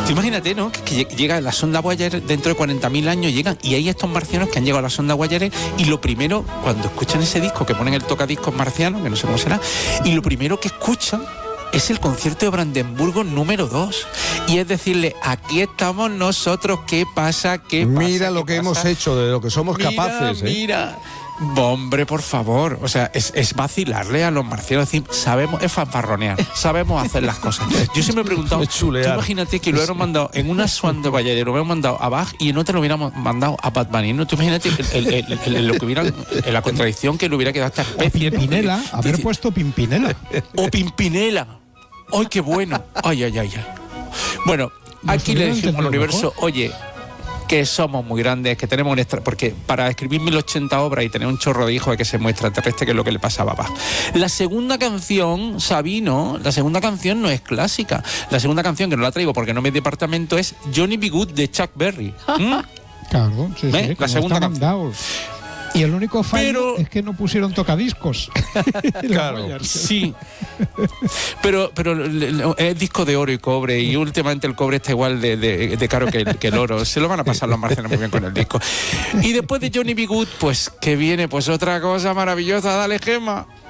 Tú imagínate, ¿no? Que llega la sonda Voyager dentro de 40.000 años, llegan y hay estos marcianos que han llegado a la sonda Voyager y lo primero, cuando escuchan ese disco, que ponen el tocadiscos marciano, que no sé cómo será, y lo primero que escuchan es el concierto de Brandenburgo número 2. Y es decirle, aquí estamos nosotros, ¿qué pasa? ¿Qué pasa? Mira lo que hemos hecho, de lo que somos capaces. Mira. Hombre, por favor, o sea, es vacilarle a los marcianos, decir, sabemos, es fanfarronear, sabemos hacer las cosas. Yo siempre he preguntado, tú imagínate que lo hubiéramos mandado en una sonda Voyager, lo hubiéramos mandado a Bach y en otra lo hubiéramos mandado a Bad Bunny, ¿no? Tú imagínate lo que hubiera, la contradicción que le hubiera quedado a esta especie. O Pimpinela, ¿no? Haber puesto Pimpinela. O Pimpinela. ¡Ay, qué bueno! ¡Ay, ay, ay! Bueno, aquí le dijimos al universo, oye, que somos muy grandes, que tenemos porque para escribir 1080 obras y tener un chorro de hijos hay que ser muy extraterrestre, que es lo que le pasaba a Bach. La segunda canción, Sabino, la segunda canción no es clásica. La segunda canción, que no la traigo porque no me departamento, es Johnny B. Good de Chuck Berry. Claro, sí, sí. La segunda canción. Y el único fallo es que no pusieron tocadiscos. Claro, sí. Pero es disco de oro y cobre, y últimamente el cobre está igual de caro que el oro. Se lo van a pasar los marcianos muy bien con el disco. Y después de Johnny B. Good, pues que viene pues otra cosa maravillosa. Dale, Gemma.